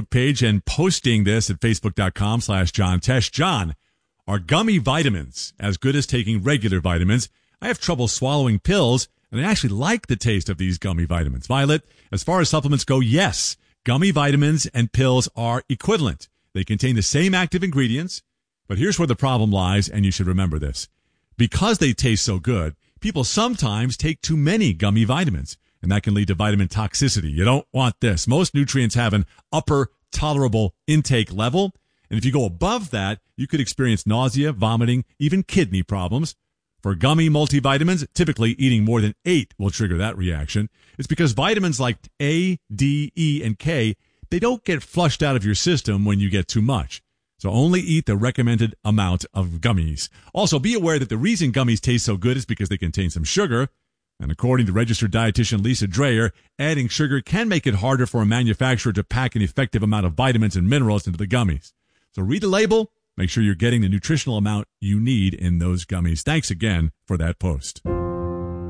Facebook page and posting this at facebook.com/John Tesh. John, are gummy vitamins as good as taking regular vitamins? I have trouble swallowing pills, and I actually like the taste of these gummy vitamins. Violet, as far as supplements go, yes, gummy vitamins and pills are equivalent. They contain the same active ingredients, but here's where the problem lies, and you should remember this. Because they taste so good, people sometimes take too many gummy vitamins, and that can lead to vitamin toxicity. You don't want this. Most nutrients have an upper tolerable intake level, and if you go above that, you could experience nausea, vomiting, even kidney problems. For gummy multivitamins, typically eating more than 8 will trigger that reaction. It's because vitamins like A, D, E, and K, they don't get flushed out of your system when you get too much. So only eat the recommended amount of gummies. Also, be aware that the reason gummies taste so good is because they contain some sugar. And according to registered dietitian Lisa Dreyer, adding sugar can make it harder for a manufacturer to pack an effective amount of vitamins and minerals into the gummies. So read the label. Make sure you're getting the nutritional amount you need in those gummies. Thanks again for that post.